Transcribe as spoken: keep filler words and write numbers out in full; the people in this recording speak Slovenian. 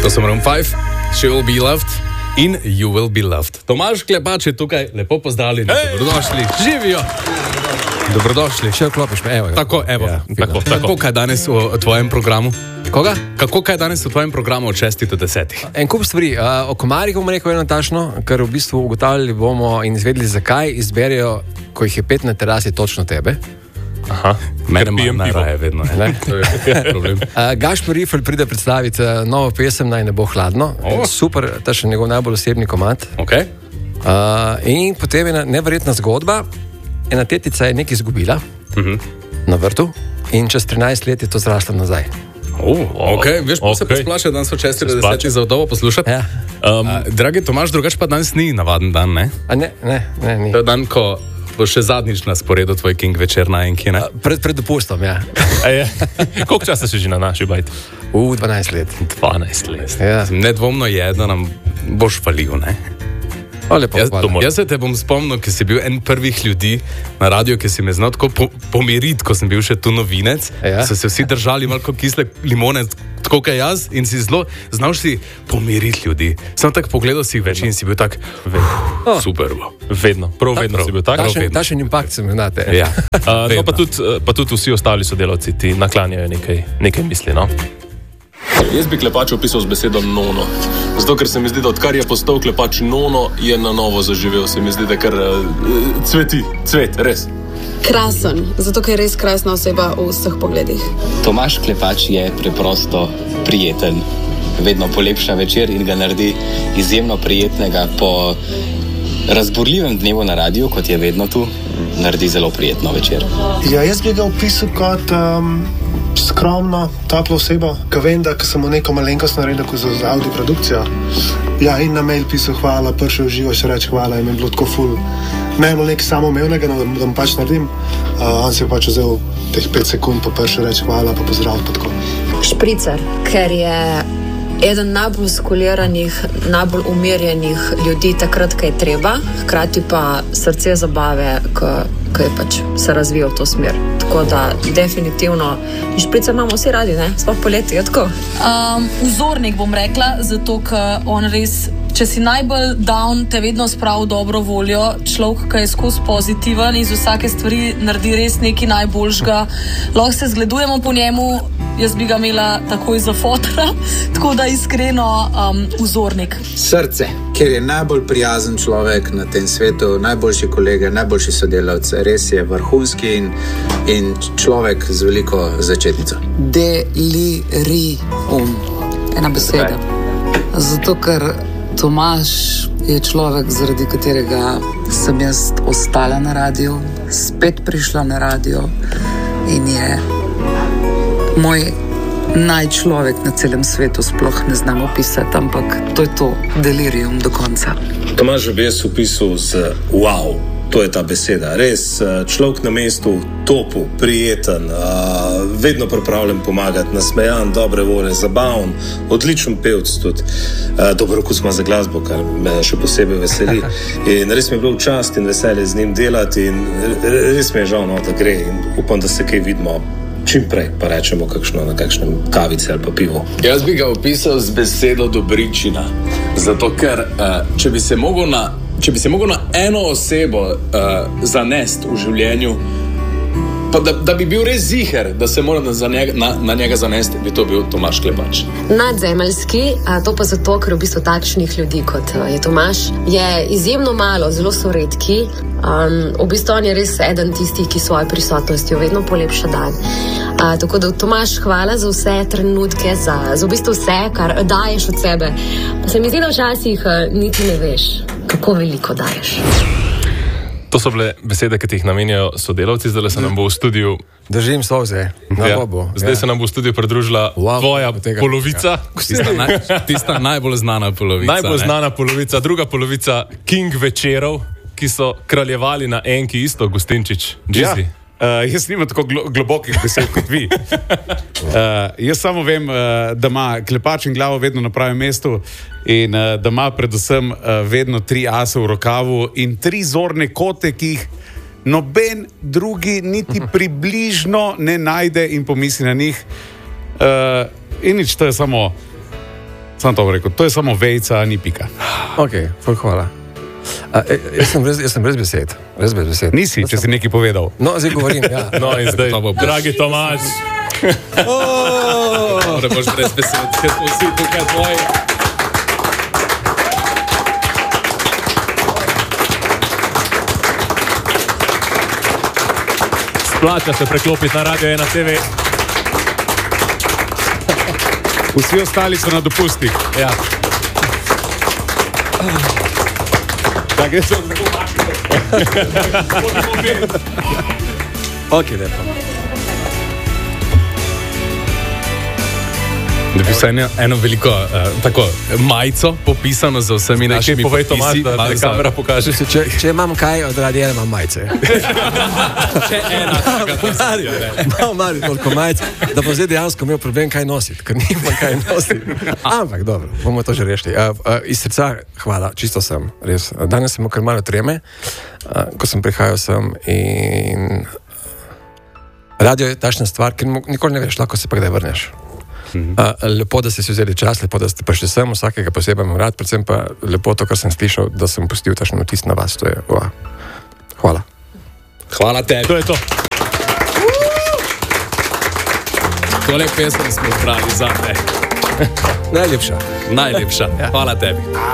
To so Maroon five, She Will Be Loved in You Will Be Loved. Tomaž Klepač je tukaj, lepo pozdravljeni, hey! Dobrodošli, živijo. Dobrodošli. Še vklopiš me, evo. Tako, evo. Ja, tako, tako. Kako kaj danes v, v tvojem programu? Koga? Kako kaj danes v tvojem programu od šestih do desetih? En kup stvari. Uh, o komarjih bomo rekel eno tačno, ker v bistvu ugotavljali bomo in izvedeli, zakaj izberijo, ko jih je pet na terasi, točno tebe. Aha, mene pijem najraje vedno. Ne? To je problem. Uh, Gašper Riefel pride predstaviti novo pesem Naj ne bo hladno. Oh. Super, ta še njegov najbolj osebni komad. Okay. Uh, in potem je neverjetna zgodba. Ena tetica je nekaj izgubila uh-huh. na vrtu in čez trinajst let je to zrasla nazaj. Oh, okay. Veš, pa okay. se posplaša, danes so šestih do desetih za vdovo poslušati. Ja. Um, uh, dragi Tomaž, drugač pa danes ni navaden dan, ne? A ne, ne, ne, ni. To je dan, ko bo še zadnjič na sporedu tvoj King večer na enki, ne? Uh, pred, pred dopustom, ja. Koliko časa si že na naši bajti? U, dvanajst let. dvanajst let. Ja. Nedvomno je, da nam boš falil, ne? O, lepo, jaz, jaz se te bom spomnil, ker si bil en prvih ljudi na radiju, ki si me znal tako po, pomiriti, ko sem bil še tu novinec. Ja. So se vsi držali malo kisle limone, tako kot jaz, in si zelo znal si pomiriti ljudi. Sam tako pogledal si jih več in si bil tak, oh. super. Vedno, prav vedno prav, si bil tak. Tašen impakt se mi znate. Ja. uh, no, pa, tudi, pa tudi vsi ostali sodelavci ti naklanjajo nekaj, nekaj misli, no? Jaz bi Klepač opisal z besedo nono. Zato, ker se mi zdi, da odkar je postal Klepač nono, je na novo zaživel. Se mi zdi, da kar uh, cveti, cvet, res. Krasen, zato ker je res krasna oseba v vseh pogledih. Tomaž Klepač je preprosto prijeten. Vedno polepša večer in ga naredi izjemno prijetnega. Po razburljivem dnevu na radiju, kot je vedno tu, naredi zelo prijetno večer. Ja, jaz bi ga opisal kot um, skromno, toplo osebo, ki vem, da sem mu neko malenkost naredil za, za audio produkcijo. Ja, in na mail pisal hvala, prišel živo še reči hvala in mi je bilo tako ful. Ne je bilo nekaj samoumevnega, da, da mu pač naredim. Uh, on si je pač vzel teh pet sekund, pa prišel reči hvala, pa pozdrav, pa tako. Špricer, ker je eden najbolj skoliranih, najbolj umirjenih ljudi takrat, ko je treba, hkrati pa srce zabave, ko je pač se razvijal v to smer. Tako da definitivno Špricer imamo vsi radi, ne? Sploh poleti, je tako. Um, vzornik bom rekla, zato ker on res, če si najbolj down, te vedno spravi dobro voljo, človek, ki je skozi pozitiven in z vsake stvari naredi res nekaj najboljšega. Lahko se zgledujemo po njemu, jaz bi ga imela takoj za fotra, tako da iskreno um, vzornik. Srce, ker je najbolj prijazen človek na tem svetu, najboljši kolega, najboljši sodelavc, res je vrhunski in, in človek z veliko začetnico. Delirium, ena beseda. Zato, ker Tomaž je človek, zaradi katerega sem jaz ostala na radiju, spet prišla na radio in je moj najčlovek na celem svetu, sploh ne znam opisati, ampak to je to, delirium do konca. Tomaž bi jaz opisal z wow, to je ta beseda. Res, človek na mestu, topu, prijeten, vedno pripravljen pomagati, nasmejan, dobre volje, zabaven, odličen pevc tudi, dobro okus ima za glasbo, kar me še posebej veseli. In res mi je bilo v čast in veselje z njim delati in res mi je žal, no, da gre in upam, da se kaj vidimo čim prej, pa rečemo kakšno na kakšnem kavici ali pa pivo. Jaz bi ga opisal z besedo dobričina, zato ker če bi se mogel na Če bi se mogel na eno osebo uh, zanesti v življenju, pa da, da bi bil res ziher, da se mora na njega, na, na njega zanesti, bi to bil Tomaž Klepač. Nadzemeljski, a to pa zato, ker v bistvu takšnih ljudi, kot je Tomaž, je izjemno malo, zelo so redki. Um, v bistvu on je res eden tistih, ki svojo prisotnostjo vedno polepša dan. A, tako da Tomaž, hvala za vse trenutke, za, za v bistvu vse, kar daješ od sebe. Pa se mi zdi, da včasih uh, niti ne veš, kako veliko daješ. To so bile besede, ki ti jih namenjajo sodelavci, zdaj se nam bo v studiu... Držim solze, na ja, bobu. Zdaj ja. se nam bo v studiu pridružila wow, tvoja polovica. Tista, naj, tista najbolj znana polovica. Najbolj ne? znana polovica, druga polovica King večerov, ki so kraljevali na enki isto, Gustinčič. Ja. Uh, jaz nimam tako glo globokih besed kot vi. Uh, jaz samo vem, uh, da ima Klepač in glavo vedno na pravem mestu in uh, da ima predvsem uh, vedno tri ase v rokavu in tri zorne kote, ki jih noben drugi niti približno ne najde in pomisli na njih. Uh, in nič, to je samo Sam to rekel, to je samo vejca, ni pika. Ok, hvala. A, jaz, sem brez, jaz sem brez besed. Brez besed. Nisi, če si nekaj povedal. No, zdaj govorim. Ja. No, in zdaj, dragi Tomaž. Oh! Ne boš brez besed, ker smo vsi tukaj tvoji. Splača se preklopiti na Radio ena te ve. Vsi ostali so na dopustih. Ja. Tak, jaz sem tako mačil. Ok, lepo. Da bi vsaj eno, eno veliko uh, tako, majico popisano z vsemi Nekaj našimi povej, podpisi. Tomaž, da te kamera pokaže. Če, če imam kaj od radia, imam majice. Še ena taka pozicija. Imam mali toliko majic, da bom zdaj dejansko imel problem kaj nositi, ker nimam kaj nositi. Ampak dobro, bomo to že rešili. Uh, uh, iz srca hvala, čisto sem, res. Danes sem kar malo treme, uh, ko sem prihajal sem in radio je tašna stvar, ker nikoli ne veš, lahko se pa kdaj vrneš. Uh, lepo, da ste si vzeli čas, lepo, da ste prišli sem, vsakega posebej imam rad, predvsem pa lepo to, kar sem slišal, da sem pustil tašen vtis na vas. To je, uh, hvala. Hvala tebi. To je to. Tole pesem smo zbrali za te. Najlepša. Najlepša. Hvala tebi.